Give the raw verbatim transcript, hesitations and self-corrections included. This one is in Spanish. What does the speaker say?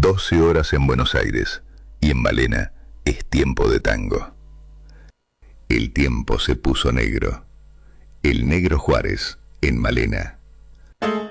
doce horas en Buenos Aires y en Malena es tiempo de tango. El tiempo se puso negro. El Negro Juárez en Malena.